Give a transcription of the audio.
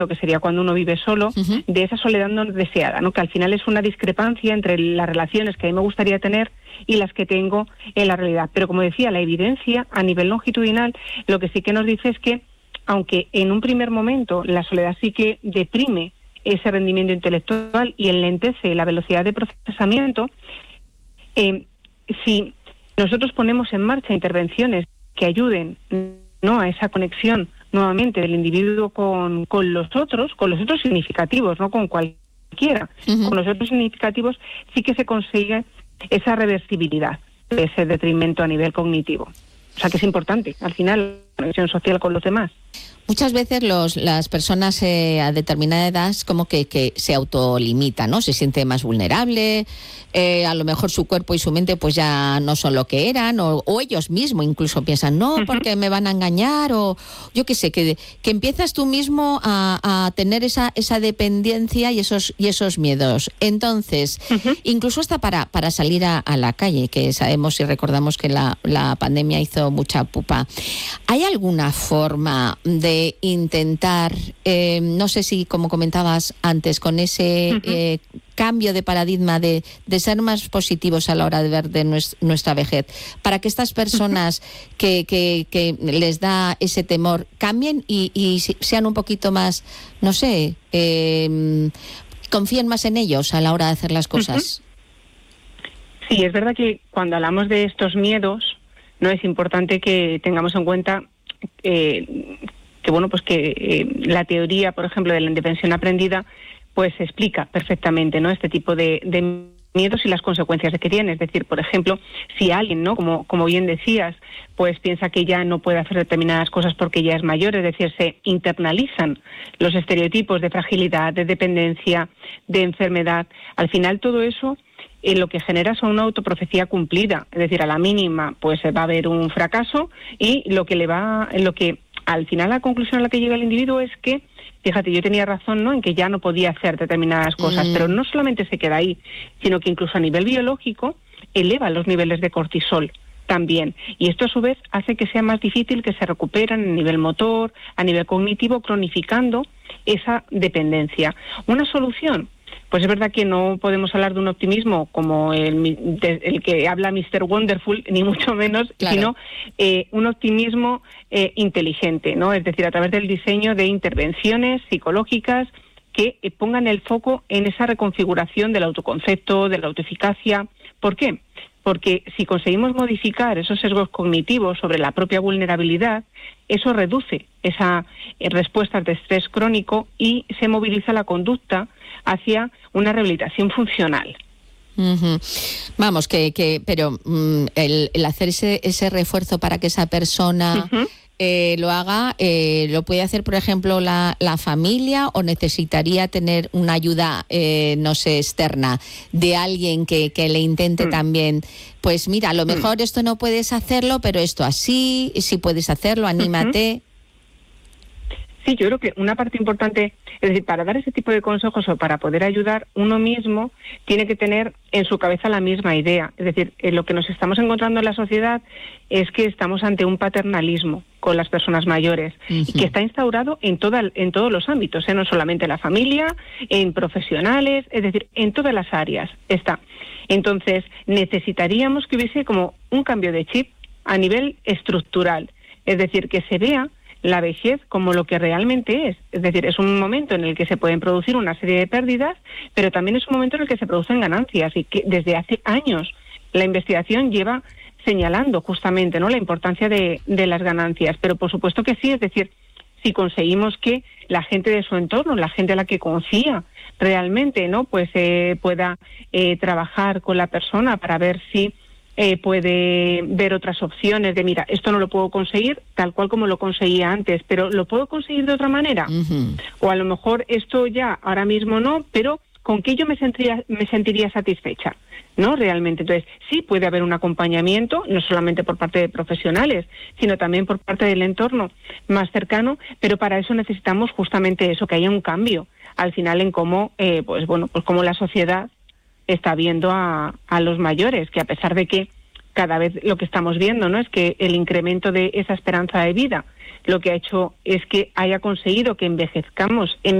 que sería cuando uno vive solo, de esa soledad no deseada, ¿no? Que al final es una discrepancia entre las relaciones que a mí me gustaría tener y las que tengo en la realidad. Pero como decía, la evidencia a nivel longitudinal lo que sí que nos dice es que, aunque en un primer momento la soledad sí que deprime ese rendimiento intelectual y enlentece la velocidad de procesamiento, si nosotros ponemos en marcha intervenciones que ayuden, ¿no?, a esa conexión nuevamente del individuo con los otros significativos, no con cualquiera, con los otros significativos, sí que se consigue esa reversibilidad de ese detrimento a nivel cognitivo. O sea que es importante, al final, la conexión social con los demás. Muchas veces las personas a determinada edad como que se autolimitan, ¿no? Se siente más vulnerable, a lo mejor su cuerpo y su mente pues ya no son lo que eran, o ellos mismos incluso piensan, no, porque me van a engañar, o yo qué sé, que empiezas tú mismo a tener esa dependencia y esos miedos. Entonces, incluso hasta para salir a la calle, que sabemos y recordamos que la pandemia hizo mucha pupa. ¿Hay alguna forma de intentar, no sé si como comentabas antes, con ese cambio de paradigma de ser más positivos a la hora de ver de nuestra vejez, para que estas personas que les da ese temor cambien y sean un poquito más, no sé, confíen más en ellos a la hora de hacer las cosas? Sí, es verdad que cuando hablamos de estos miedos, no es importante que tengamos en cuenta la teoría, por ejemplo, de la indefensión aprendida, pues explica perfectamente, ¿no?, este tipo de miedos y las consecuencias que tiene. Es decir, por ejemplo, si alguien, ¿no?, como bien decías, pues piensa que ya no puede hacer determinadas cosas porque ya es mayor, es decir, se internalizan los estereotipos de fragilidad, de dependencia, de enfermedad. Al final todo eso lo que genera son una autoprofecía cumplida, es decir, a la mínima pues va a haber un fracaso y lo que al final la conclusión a la que llega el individuo es que, fíjate, yo tenía razón, ¿no?, en que ya no podía hacer determinadas cosas, pero no solamente se queda ahí, sino que incluso a nivel biológico eleva los niveles de cortisol también, y esto a su vez hace que sea más difícil que se recuperen a nivel motor, a nivel cognitivo, cronificando esa dependencia. Una solución, pues es verdad que no podemos hablar de un optimismo como el que habla Mr. Wonderful, ni mucho menos, claro, sino un optimismo inteligente, ¿no? Es decir, a través del diseño de intervenciones psicológicas que pongan el foco en esa reconfiguración del autoconcepto, de la autoeficacia. ¿Por qué? Porque si conseguimos modificar esos sesgos cognitivos sobre la propia vulnerabilidad, eso reduce esa respuesta de estrés crónico y se moviliza la conducta hacia una rehabilitación funcional. Vamos, pero el hacer ese refuerzo para que esa persona lo haga, ¿lo puede hacer, por ejemplo, la familia, o necesitaría tener una ayuda, no sé, externa, de alguien que le intente también? Pues mira, a lo mejor esto no puedes hacerlo, pero esto así, sí puedes hacerlo, anímate. Sí, yo creo que una parte importante, es decir, para dar ese tipo de consejos o para poder ayudar, uno mismo tiene que tener en su cabeza la misma idea. Es decir, lo que nos estamos encontrando en la sociedad es que estamos ante un paternalismo con las personas mayores, y que está instaurado en todos los ámbitos, no solamente en la familia, en profesionales, es decir, en todas las áreas está. Entonces, necesitaríamos que hubiese como un cambio de chip a nivel estructural, es decir, que se vea la vejez como lo que realmente es decir, es un momento en el que se pueden producir una serie de pérdidas, pero también es un momento en el que se producen ganancias, y que desde hace años la investigación lleva señalando justamente, ¿no?, la importancia de las ganancias. Pero por supuesto que sí, es decir, si conseguimos que la gente de su entorno, la gente a la que confía realmente, ¿no?, pues pueda trabajar con la persona para ver si puede ver otras opciones de, mira, esto no lo puedo conseguir tal cual como lo conseguía antes, pero ¿lo puedo conseguir de otra manera? O a lo mejor esto ya ahora mismo no, pero ¿con qué yo me sentiría satisfecha? ¿No? Realmente. Entonces, sí puede haber un acompañamiento, no solamente por parte de profesionales, sino también por parte del entorno más cercano, pero para eso necesitamos justamente eso, que haya un cambio al final en cómo, pues cómo la sociedad está viendo a los mayores, que a pesar de que cada vez lo que estamos viendo, ¿no?, es que el incremento de esa esperanza de vida lo que ha hecho es que haya conseguido que envejezcamos en